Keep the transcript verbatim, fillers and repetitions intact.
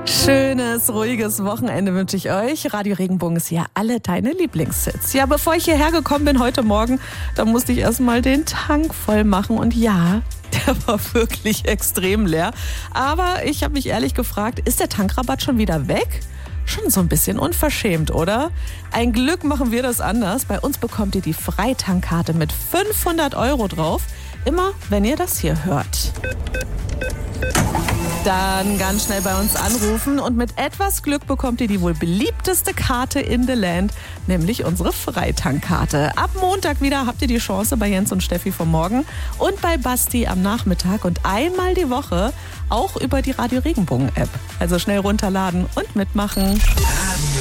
Schönes, ruhiges Wochenende wünsche ich euch. Radio Regenbogen ist hier alle deine Lieblingshits. Ja, bevor ich hierher gekommen bin heute Morgen, da musste ich erstmal den Tank voll machen. Und ja, der war wirklich extrem leer. Aber ich habe mich ehrlich gefragt, ist der Tankrabatt schon wieder weg? Schon so ein bisschen unverschämt, oder? Ein Glück machen wir das anders. Bei uns bekommt ihr die Freitankkarte mit fünfhundert Euro drauf. Immer, wenn ihr das hier hört. Dann ganz schnell bei uns anrufen und mit etwas Glück bekommt ihr die wohl beliebteste Karte in the Land, nämlich unsere Freitankkarte. Ab Montag wieder habt ihr die Chance bei Jens und Steffi vom Morgen und bei Basti am Nachmittag und einmal die Woche auch über die Radio Regenbogen App. Also schnell runterladen und mitmachen.